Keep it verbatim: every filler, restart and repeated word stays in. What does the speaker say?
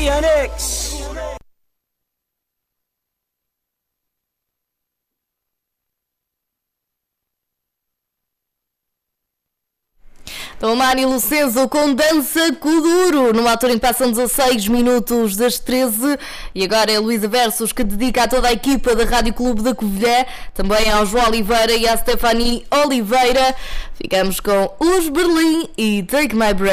Phoenix. Tomani Lucenzo com Dança Kuduro, numa altura em que passam dezasseis minutos das treze. E agora é Luísa Versos, que dedica a toda a equipa da Rádio Clube da Covilhã, também ao João Oliveira e à Stephanie Oliveira. Ficamos com Os Berlim e Take My Breath.